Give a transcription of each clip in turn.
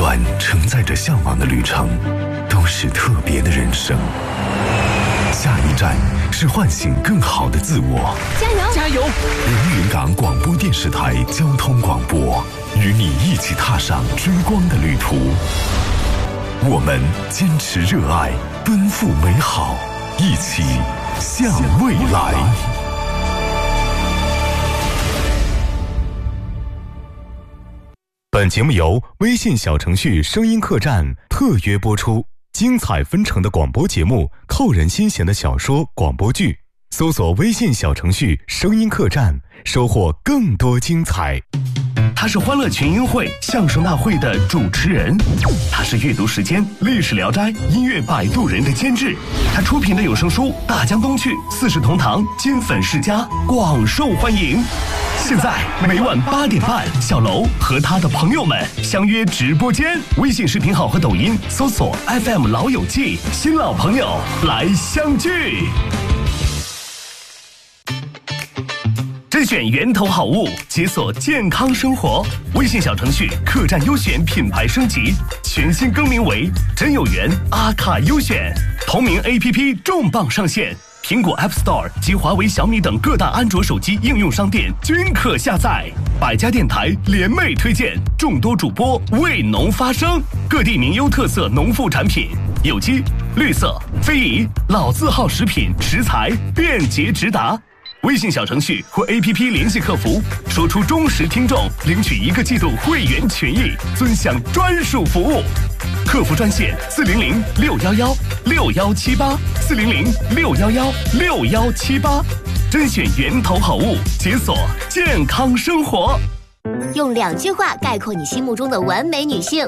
段承载着向往的旅程，都是特别的人生。下一站是唤醒更好的自我。 加油！ 加油！ 连云港广播电视台交通广播，与你一起踏上追光的旅途。我们坚持热爱，奔赴美好，一起向未来。 本节目由微信小程序声音客栈特约播出，精彩纷呈的广播节目，扣人心弦的小说、广播剧，搜索微信小程序声音客栈，收获更多精彩。 他是欢乐群英会相声大会的主持人，他是阅读时间历史聊斋音乐摆渡人的监制，他出品的有声书《大江东去》四世同堂金粉世家广受欢迎。现在每晚8点半，小楼和他的朋友们相约直播间，微信视频号和抖音搜索 FM 老友记，新老朋友来相聚。甄选源头好物，解锁健康生活。微信小程序客栈优选品牌升级，全新更名为真有缘阿卡优选。同名 APP 重磅上线，苹果 App Store 及华为、小米等各大安卓手机应用商店均可下载。百家电台联袂推荐，众多主播为农发声，各地名优特色农副产品，有机、绿色、非遗、老字号食品食材便捷直达。微信小程序或 APP 联系客服，说出忠实听众，领取1个季度会员权益，尊享专属服务。客服专线400-611-6178，400-611-6178，甄选源头好物，解锁健康生活。 用2句话概括你心目中的完美女性：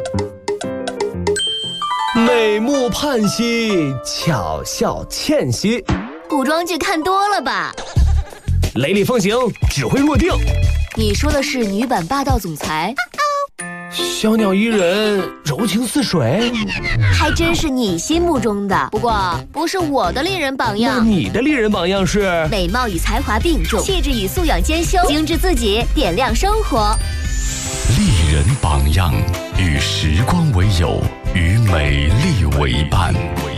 美目盼兮，巧笑倩兮。 古装剧看多了吧？ 雷厉风行，指挥若定。 你说的是女版霸道总裁？ 小鸟依人，柔情似水。 还真是你心目中的，不过不是我的丽人榜样。 那你的丽人榜样是？ 美貌与才华并重，气质与素养兼修，精致自己，点亮生活。 丽人榜样，与时光为友，与美丽为伴。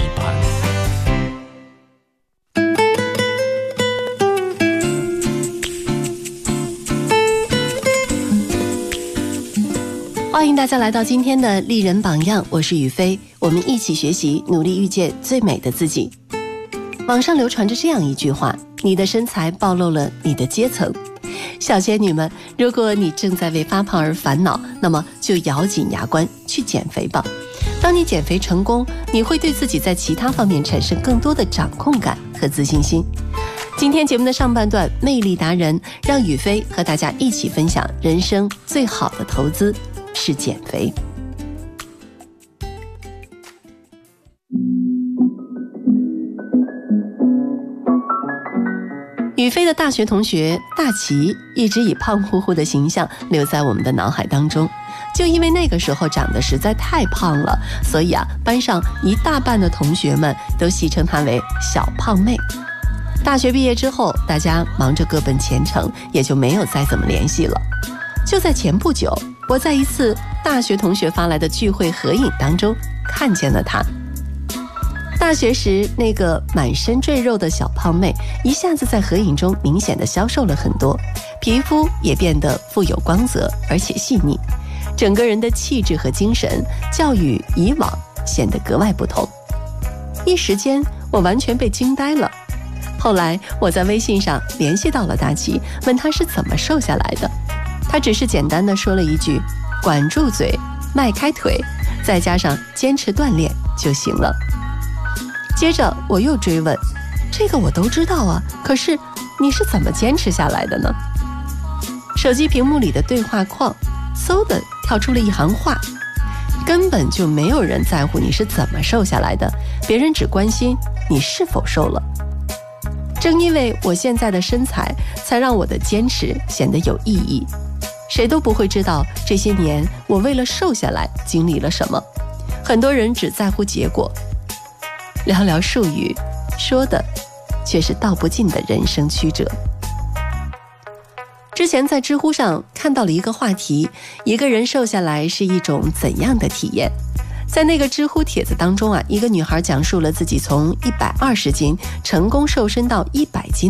欢迎大家来到今天的丽人榜样，我是雨飞，我们一起学习，努力遇见最美的自己。网上流传着这样一句话：你的身材暴露了你的阶层。小仙女们，如果你正在为发胖而烦恼，那么就咬紧牙关去减肥吧。当你减肥成功，你会对自己在其他方面产生更多的掌控感和自信心。今天节目的上半段，魅力达人让雨飞和大家一起分享人生最好的投资是减肥。雨飞的大学同学大齐一直以胖乎乎的形象留在我们的脑海当中，就因为那个时候长得实在太胖了，所以班上一大半的同学们都戏称她为小胖妹。大学毕业之后，大家忙着各奔前程，也就没有再怎么联系了。就在前不久，我在一次大学同学发来的聚会合影当中看见了她。大学时那个满身赘肉的小胖妹一下子在合影中明显的消瘦了很多，皮肤也变得富有光泽而且细腻，整个人的气质和精神较与以往显得格外不同。一时间我完全被惊呆了。后来我在微信上联系到了大齐，问他是怎么瘦下来的。他只是简单的说了一句：管住嘴，迈开腿，再加上坚持锻炼就行了。接着我又追问，这个我都知道啊，可是你是怎么坚持下来的呢？手机屏幕里的对话框嗖的跳出了一行话：根本就没有人在乎你是怎么瘦下来的，别人只关心你是否瘦了。正因为我现在的身材，才让我的坚持显得有意义。谁都不会知道这些年我为了瘦下来经历了什么，很多人只在乎结果，寥寥数语说的却是道不尽的人生曲折。 之前在知乎上看到了一个话题，一个人瘦下来是一种怎样的体验？在那个知乎帖子当中啊，一个女孩讲述了自己从120斤成功瘦身到100斤